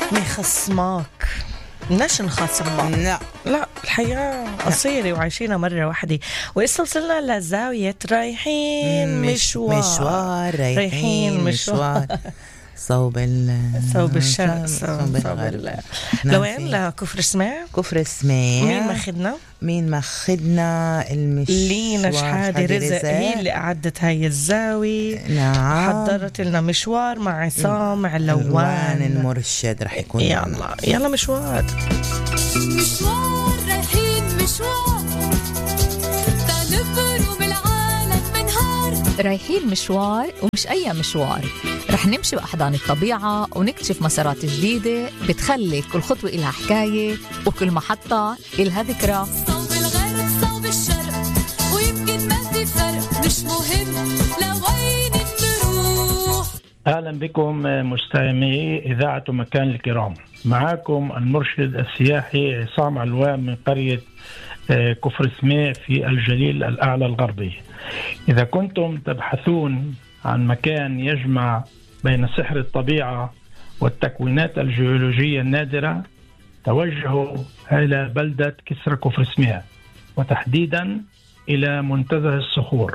مخصماك بدناش نخاصم بعض. لا الحياة قصيرة وعايشينها مرة واحدة. وإسا وصلنا لزاوية رايحين مشوار رايحين مشوار صوب الشرق صوب لوين؟ لكفر سماع. كفر سماع. مين ماخدنا المشوار؟ لينا شحادة رزق هي اللي أعدت هاي الزاوية. نعم. حضرت لنا مشوار مع عصام علوان المرشد رح يكون. يلا مشوار رايحين مشوار تنبروا بالعالم منهار. رايحين مشوار ومش أي مشوار، رح نمشي بأحضان الطبيعة ونكتشف مسارات جديدة بتخلي كل خطوة إلها حكاية وكل محطة إلها ذكرى. صوب الغرب صوب الشرق ويمكن ما في فرق، مش مهم لوين نروح. أهلا بكم مستمعي إذاعة مكان الكرام، معاكم المرشد السياحي عصام علوان من قرية كفر سماع في الجليل الأعلى الغربي. إذا كنتم تبحثون عن مكان يجمع بين سحر الطبيعة والتكوينات الجيولوجية النادرة، توجهوا إلى بلدة كسرى كفر سماع، وتحديدا إلى منتزه الصخور.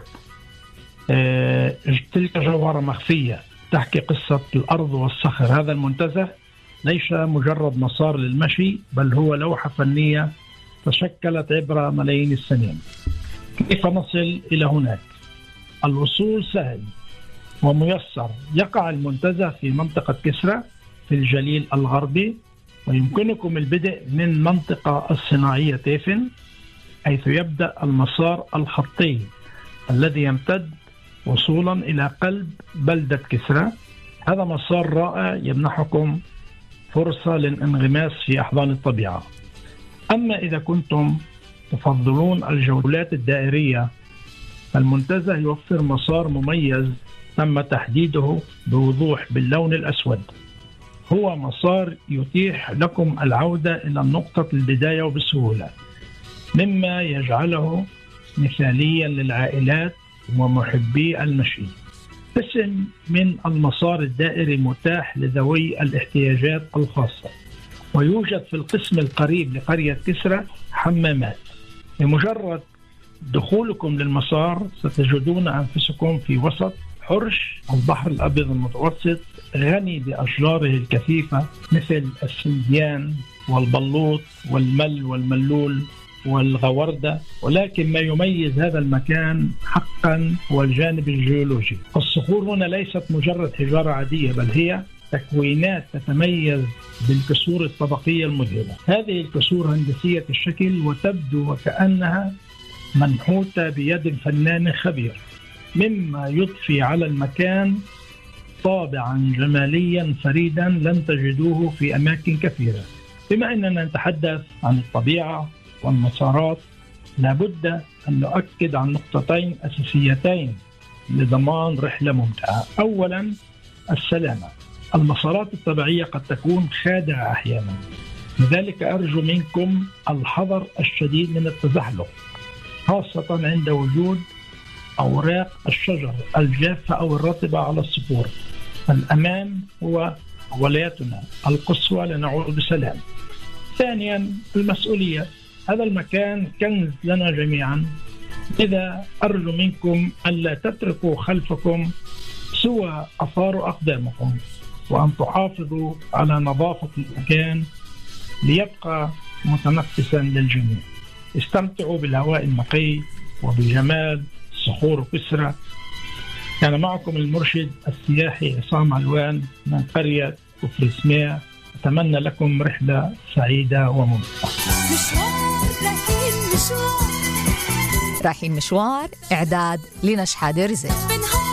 تلك جوهرة مخفية تحكي قصة الأرض والصخر. هذا المنتزه ليس مجرد مسار للمشي، بل هو لوحة فنية تشكلت عبر ملايين السنين. كيف نصل إلى هناك؟ الوصول سهل وميسر. يقع المنتزه في منطقة كسرى في الجليل الغربي، ويمكنكم البدء من منطقة الصناعية تيفن، حيث يبدأ المسار الخطي الذي يمتد وصولا إلى قلب بلدة كسرى. هذا مسار رائع يمنحكم فرصة للانغماس في أحضان الطبيعة. أما إذا كنتم تفضلون الجولات الدائرية، المنتزه يوفر مسار مميز تم تحديده بوضوح باللون الأسود. هو مسار يتيح لكم العودة إلى نقطة البداية وبسهولة، مما يجعله مثاليا للعائلات ومحبي المشي. قسم من المسار الدائري متاح لذوي الاحتياجات الخاصة، ويوجد في القسم القريب لقرية كسرى حمامات. بمجرد دخولكم للمسار ستجدون أنفسكم في وسط حرش البحر الأبيض المتوسط، غني بأشجاره الكثيفة مثل السنديان والبلوط والمل والملول والغوردة. ولكن ما يميز هذا المكان حقا هو الجانب الجيولوجي. الصخور هنا ليست مجرد حجارة عادية، بل هي تكوينات تتميز بالكسور الطبقية المذهلة. هذه الكسور هندسية الشكل وتبدو وكأنها منحوتة بيد فنان خبير، مما يضفي على المكان طابعا جماليا فريدا لن تجدوه في أماكن كثيرة. بما أننا نتحدث عن الطبيعة والمسارات، لابد أن نؤكد عن نقطتين أساسيتين لضمان رحلة ممتعة. أولا السلامة. المسارات الطبيعية قد تكون خادعة أحيانا، لذلك أرجو منكم الحذر الشديد من التزحلق، خاصة عند وجود أوراق الشجر الجافة أو الرطبة على الصخور. الأمان هو ولايتنا القصوى لنعود بسلام. ثانيا المسؤولية. هذا المكان كنز لنا جميعا، إذا أرجو منكم ألا تتركوا خلفكم سوى آثار أقدامكم، وأن تحافظوا على نظافة المكان ليبقى متنفسا للجميع. استمتعوا بالهواء النقي وبجمال صخور كسرى. كان معكم المرشد السياحي عصام علوان من قرية كفر سماع. أتمنى لكم رحلة سعيدة وممتعة. رايحين مشوار إعداد لنا شحادة رزق.